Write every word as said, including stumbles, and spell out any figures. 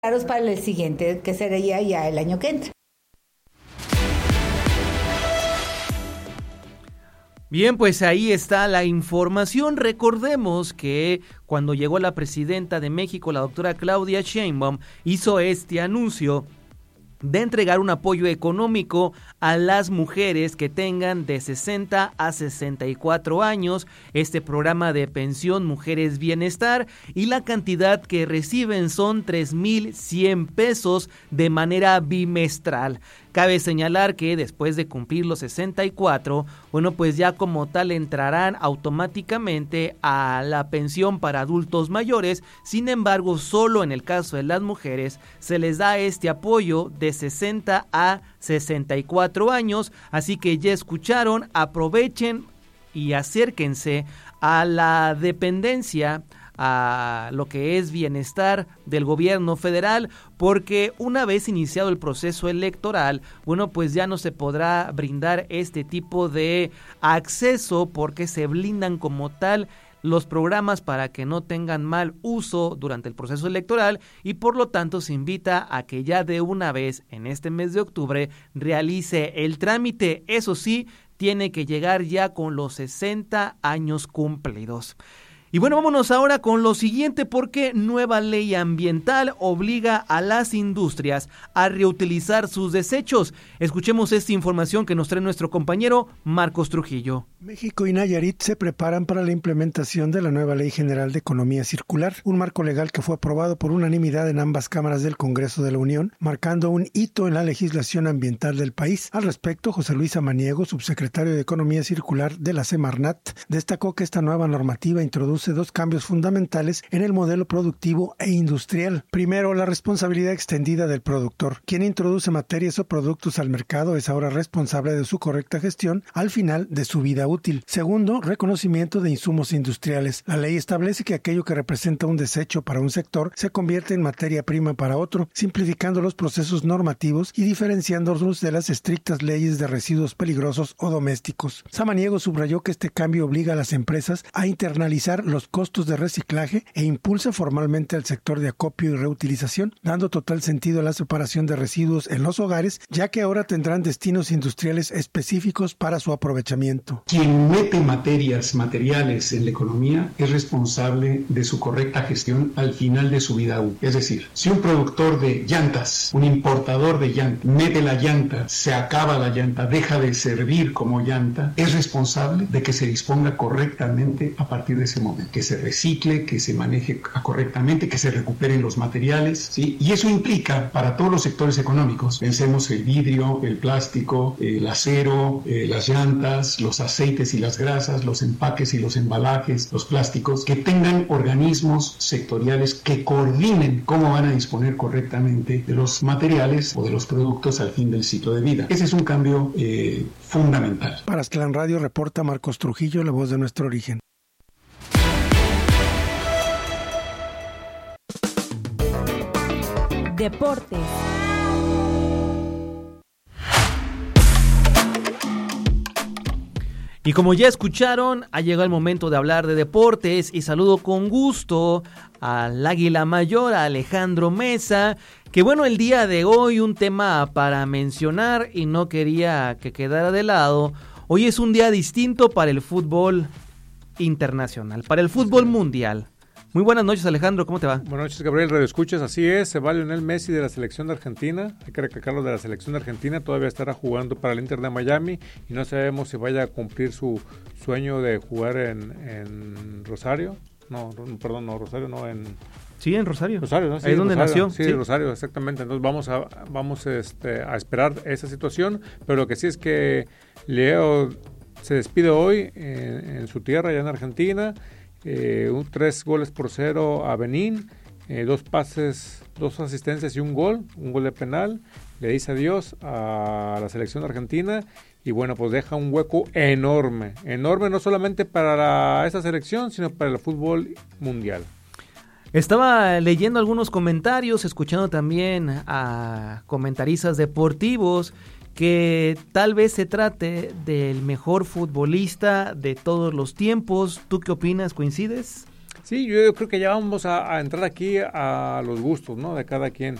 para el siguiente, que sería ya el año que entra. Bien, pues ahí está la información. Recordemos que cuando llegó la presidenta de México, la doctora Claudia Sheinbaum, hizo este anuncio de entregar un apoyo económico a las mujeres que tengan de sesenta a sesenta y cuatro años, este programa de pensión Mujeres Bienestar, y la cantidad que reciben son tres mil cien pesos de manera bimestral. Cabe señalar que después de cumplir los sesenta y cuatro, bueno, pues ya como tal entrarán automáticamente a la pensión para adultos mayores. Sin embargo, solo en el caso de las mujeres se les da este apoyo de sesenta a sesenta y cuatro años. Así que ya escucharon, aprovechen y acérquense a la dependencia, a lo que es bienestar del gobierno federal, porque una vez iniciado el proceso electoral, bueno, pues ya no se podrá brindar este tipo de acceso, porque se blindan como tal los programas para que no tengan mal uso durante el proceso electoral, y por lo tanto se invita a que ya de una vez en este mes de octubre realice el trámite. Eso sí, tiene que llegar ya con los sesenta años cumplidos. Y bueno, vámonos ahora con lo siguiente, porque nueva ley ambiental obliga a las industrias a reutilizar sus desechos. Escuchemos esta información que nos trae nuestro compañero Marcos Trujillo. México y Nayarit se preparan para la implementación de la nueva Ley General de Economía Circular, un marco legal que fue aprobado por unanimidad en ambas cámaras del Congreso de la Unión, marcando un hito en la legislación ambiental del país. Al respecto, José Luis Samaniego, subsecretario de Economía Circular de la Semarnat, destacó que esta nueva normativa introduce dos cambios fundamentales en el modelo productivo e industrial. Primero, la responsabilidad extendida del productor. Quien introduce materias o productos al mercado es ahora responsable de su correcta gestión al final de su vida útil. Segundo, reconocimiento de insumos industriales. La ley establece que aquello que representa un desecho para un sector se convierte en materia prima para otro, simplificando los procesos normativos y diferenciándolos de las estrictas leyes de residuos peligrosos o domésticos. Samaniego subrayó que este cambio obliga a las empresas a internalizar los costos de reciclaje e impulsa formalmente al sector de acopio y reutilización, dando total sentido a la separación de residuos en los hogares, ya que ahora tendrán destinos industriales específicos para su aprovechamiento. Quien mete materias, materiales en la economía es responsable de su correcta gestión al final de su vida útil. Es decir, si un productor de llantas, un importador de llantas, mete la llanta, se acaba la llanta, deja de servir como llanta, es responsable de que se disponga correctamente a partir de ese momento. Que se recicle, que se maneje correctamente, que se recuperen los materiales, ¿sí? Y eso implica para todos los sectores económicos, pensemos el vidrio, el plástico, el acero, eh, las llantas, los aceites y las grasas, los empaques y los embalajes, los plásticos, que tengan organismos sectoriales que coordinen cómo van a disponer correctamente de los materiales o de los productos al fin del ciclo de vida. Ese es un cambio eh, fundamental. Para Aztlán Radio reporta Marcos Trujillo, la voz de nuestro origen. Deportes. Y como ya escucharon, ha llegado el momento de hablar de deportes, y saludo con gusto al Águila Mayor, a Alejandro Mesa, que bueno, el día de hoy un tema para mencionar y no quería que quedara de lado. Hoy es un día distinto para el fútbol internacional, para el fútbol mundial. Muy buenas noches, Alejandro, ¿cómo te va? Buenas noches, Gabriel, Radio Escuchas, así es, se va Lionel Messi de la selección de Argentina, hay que recalcarlo, de la selección de Argentina, todavía estará jugando para el Inter de Miami y no sabemos si vaya a cumplir su sueño de jugar en, en Rosario, no, perdón, no, Rosario, no, en... Sí, en Rosario. Rosario, ¿no? Sí, ahí es donde Rosario, nació. Sí, sí, Rosario, exactamente, entonces vamos a vamos este, a esperar esa situación, pero lo que sí es que Leo se despide hoy en, en su tierra, allá en Argentina. Eh, un tres goles por cero a Benín, eh, dos pases, dos asistencias y un gol, un gol de penal, le dice adiós a la selección argentina y bueno, pues deja un hueco enorme, enorme no solamente para la, esa selección, sino para el fútbol mundial. Estaba leyendo algunos comentarios, escuchando también a comentaristas deportivos, que tal vez se trate del mejor futbolista de todos los tiempos. ¿Tú qué opinas? ¿Coincides? Sí, yo creo que ya vamos a, a entrar aquí a los gustos, ¿no? De cada quien.